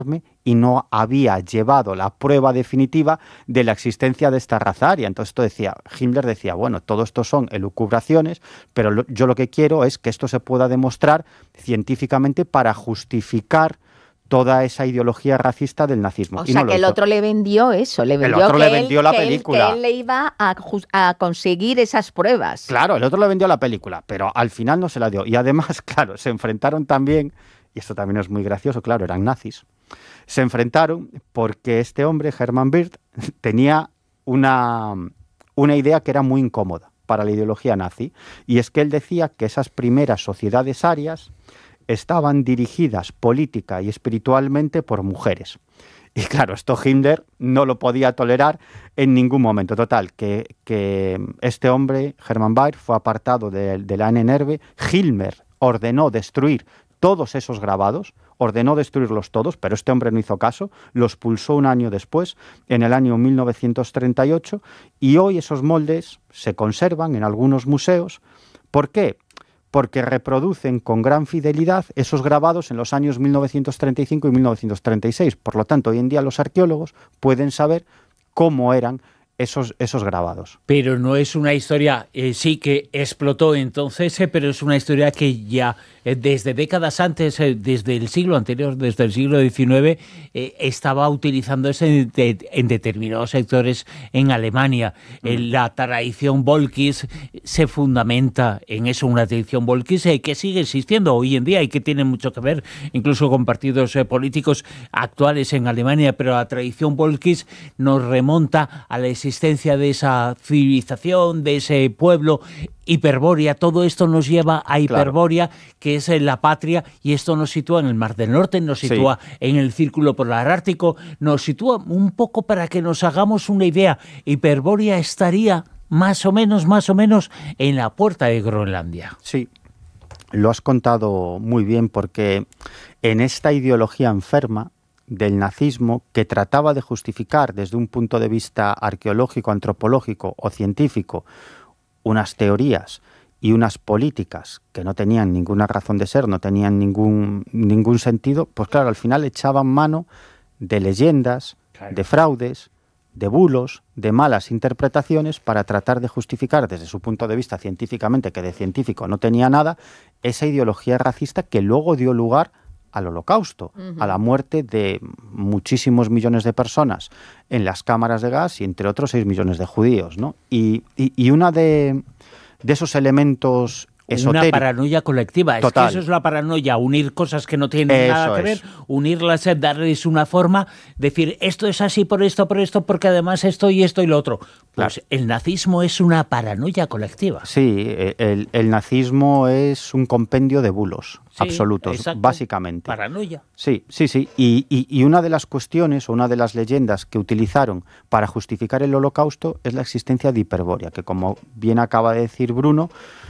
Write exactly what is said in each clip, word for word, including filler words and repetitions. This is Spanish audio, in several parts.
y no había llevado la prueba definitiva de la existencia de esta raza aria. Entonces esto decía, Himmler decía, bueno, todo esto son elucubraciones, pero lo, yo lo que quiero es que esto se pueda demostrar científicamente para justificar toda esa ideología racista del nazismo. O y sea, no que el hizo. otro le vendió eso, le vendió, el otro que, le vendió él, la que, película. Él, que él le iba a, a conseguir esas pruebas. Claro, el otro le vendió la película, pero al final no se la dio. Y además, claro, se enfrentaron también, y esto también es muy gracioso, claro, eran nazis, se enfrentaron porque este hombre, Hermann Wirth, tenía una, una idea que era muy incómoda para la ideología nazi, y es que él decía que esas primeras sociedades arias estaban dirigidas política y espiritualmente por mujeres. Y claro, esto Himmler no lo podía tolerar en ningún momento. Total, que, que este hombre, Hermann Baer, fue apartado de, de la N N R V. Himmler ordenó destruir todos esos grabados, ordenó destruirlos todos, pero este hombre no hizo caso, los pulsó un año después, en el año mil novecientos treinta y ocho, y hoy esos moldes se conservan en algunos museos. ¿Por qué? Porque reproducen con gran fidelidad esos grabados en los años mil novecientos treinta y cinco y mil novecientos treinta y seis. Por lo tanto, hoy en día los arqueólogos pueden saber cómo eran esos, esos grabados. Pero no es una historia, eh, sí que explotó entonces, eh, pero es una historia que ya eh, desde décadas antes, eh, desde el siglo anterior, desde el siglo diecinueve, eh, estaba utilizándose en, de, en determinados sectores en Alemania. Mm. Eh, la tradición Volkis se fundamenta en eso, una tradición Volkis eh, que sigue existiendo hoy en día y que tiene mucho que ver incluso con partidos eh, políticos actuales en Alemania, pero la tradición Volkis nos remonta a la existencia de esa civilización, de ese pueblo. Hiperbórea, todo esto nos lleva a Hiperbórea, claro, que es la patria, y esto nos sitúa en el Mar del Norte, nos sitúa sí. en el Círculo Polar Ártico, nos sitúa un poco para que nos hagamos una idea. Hiperbórea estaría más o menos, más o menos en la puerta de Groenlandia. Sí, lo has contado muy bien, porque en esta ideología enferma del nazismo, que trataba de justificar desde un punto de vista arqueológico, antropológico o científico unas teorías y unas políticas que no tenían ninguna razón de ser, no tenían ningún, ningún sentido, pues claro, al final echaban mano de leyendas, claro, de fraudes, de bulos, de malas interpretaciones para tratar de justificar desde su punto de vista científicamente, que de científico no tenía nada, esa ideología racista que luego dio lugar al Holocausto, uh-huh. a la muerte de muchísimos millones de personas en las cámaras de gas y entre otros seis millones de judíos, ¿no? Y, y, y una de, de esos elementos esotéricos... Una paranoia colectiva. Total. Es que eso es la paranoia, unir cosas que no tienen eso nada que ver, es. unirlas, darles una forma, decir esto es así por esto, por esto, porque además esto y esto y lo otro. Pues claro, el nazismo es una paranoia colectiva. Sí, el, el nazismo es un compendio de bulos, sí, absolutos, exacto, básicamente. Paranoia. Sí, sí, sí. Y, y, y una de las cuestiones o una de las leyendas que utilizaron para justificar el Holocausto es la existencia de Hiperbórea, que como bien acaba de decir Bruno,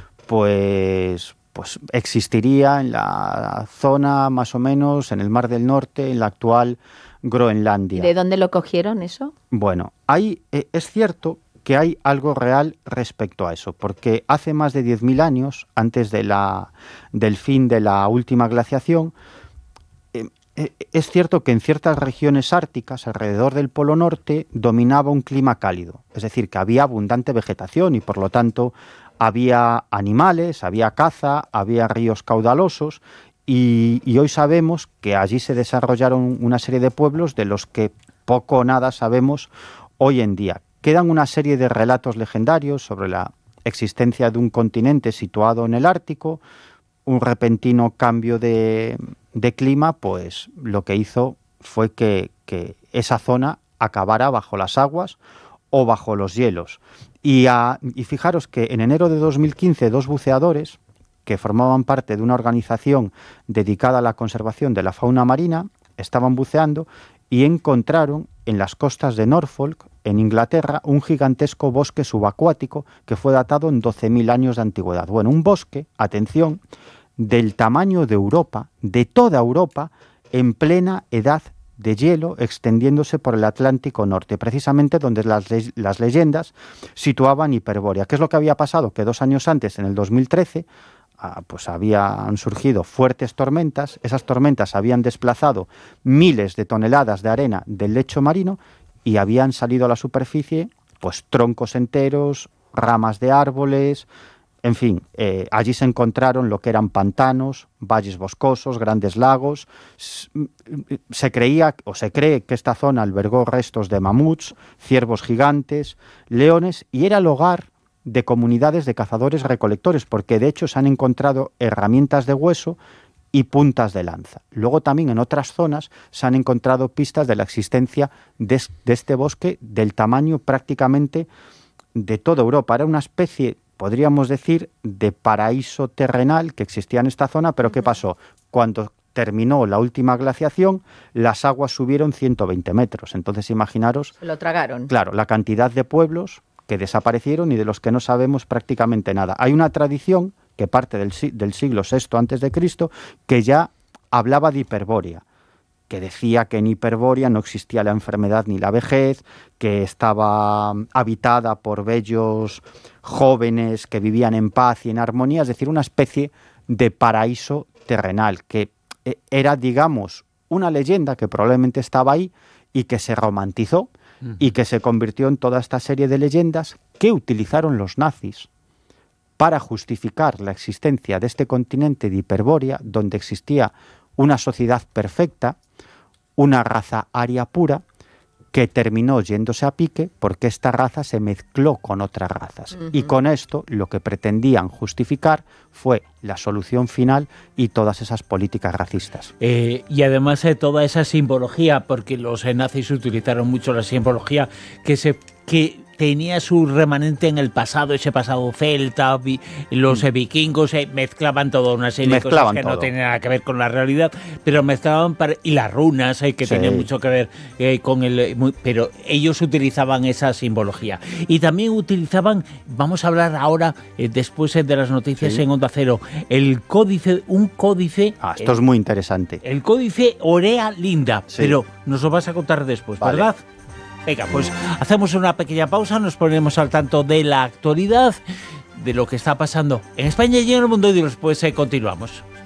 pues, pues existiría en la zona más o menos, en el Mar del Norte, en la actual Groenlandia. ¿Y de dónde lo cogieron eso? Bueno, hay, eh, es cierto que hay algo real respecto a eso, porque hace más de diez mil años, antes de la, del fin de la última glaciación, eh, eh, es cierto que en ciertas regiones árticas, alrededor del Polo Norte, dominaba un clima cálido, es decir, que había abundante vegetación y por lo tanto había animales, había caza, había ríos caudalosos y, y hoy sabemos que allí se desarrollaron una serie de pueblos de los que poco o nada sabemos hoy en día. Quedan una serie de relatos legendarios sobre la existencia de un continente situado en el Ártico, un repentino cambio de, de clima, pues lo que hizo fue que, que esa zona acabara bajo las aguas o bajo los hielos. Y, a, y fijaros que en enero de dos mil quince dos buceadores que formaban parte de una organización dedicada a la conservación de la fauna marina estaban buceando y encontraron en las costas de Norfolk, en Inglaterra, un gigantesco bosque subacuático que fue datado en doce mil años de antigüedad. Bueno, un bosque, atención, del tamaño de Europa, de toda Europa, en plena edad de hielo, extendiéndose por el Atlántico Norte, precisamente donde las, le- las leyendas situaban Hiperbórea. ¿Qué es lo que había pasado? Que dos años antes, en el dos mil trece, pues habían surgido fuertes tormentas, esas tormentas habían desplazado miles de toneladas de arena del lecho marino y habían salido a la superficie pues troncos enteros, ramas de árboles, en fin, eh, allí se encontraron lo que eran pantanos, valles boscosos, grandes lagos. Se creía o se cree que esta zona albergó restos de mamuts, ciervos gigantes, leones, y era el hogar de comunidades de cazadores-recolectores, porque de hecho se han encontrado herramientas de hueso y puntas de lanza. Luego también en otras zonas se han encontrado pistas de la existencia de, de este bosque del tamaño prácticamente de toda Europa. Era una especie, podríamos decir, de paraíso terrenal que existía en esta zona, pero ¿qué pasó? Cuando terminó la última glaciación, las aguas subieron ciento veinte metros. Entonces, imaginaros... Se lo tragaron. Claro, la cantidad de pueblos que desaparecieron y de los que no sabemos prácticamente nada. Hay una tradición que parte del, del siglo sexto antes de Cristo, que ya hablaba de Hiperbórea, que decía que en Hiperbórea no existía la enfermedad ni la vejez, que estaba habitada por bellos jóvenes que vivían en paz y en armonía, es decir, una especie de paraíso terrenal, que era, digamos, una leyenda que probablemente estaba ahí y que se romantizó uh-huh. y que se convirtió en toda esta serie de leyendas que utilizaron los nazis para justificar la existencia de este continente de Hiperbórea, donde existía una sociedad perfecta, una raza aria pura, que terminó yéndose a pique porque esta raza se mezcló con otras razas. Uh-huh. Y con esto lo que pretendían justificar fue la solución final y todas esas políticas racistas. Eh, y además de eh, toda esa simbología, porque los eh, nazis utilizaron mucho la simbología que se... que tenía su remanente en el pasado, ese pasado celta, vi, los eh, vikingos eh, mezclaban toda una serie mezclaban de cosas que todo. no tenían nada que ver con la realidad, pero mezclaban para, y las runas eh, que sí. tenían mucho que ver eh, con el... Muy, pero ellos utilizaban esa simbología. Y también utilizaban, vamos a hablar ahora, eh, después eh, de las noticias sí. en Onda Cero, el códice, un códice... Ah, esto eh, es muy interesante. El códice Orea Linda, sí. pero nos lo vas a contar después, vale. ¿verdad? Venga, pues hacemos una pequeña pausa, nos ponemos al tanto de la actualidad, de lo que está pasando en España y en el mundo y después eh, continuamos.